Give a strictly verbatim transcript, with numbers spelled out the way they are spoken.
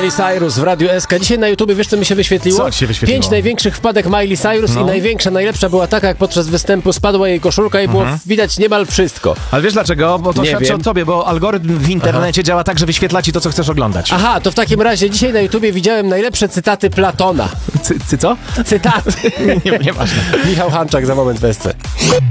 Miley Cyrus w Radiu S K. Dzisiaj na YouTubie, wiesz co mi się wyświetliło? Co ci się wyświetliło? Pięć największych wpadek Miley Cyrus No. i największa, najlepsza była taka, jak podczas występu spadła jej koszulka i było Mhm. widać niemal wszystko. Ale wiesz dlaczego? Bo to Nie świadczy wiem. o tobie, bo algorytm w internecie działa tak, że wyświetla ci to, co chcesz oglądać. Aha, to w takim razie dzisiaj na YouTubie widziałem najlepsze cytaty Platona. Cy, cy co? Cytaty. nie, nieważne. Michał Hanczak za moment w S C.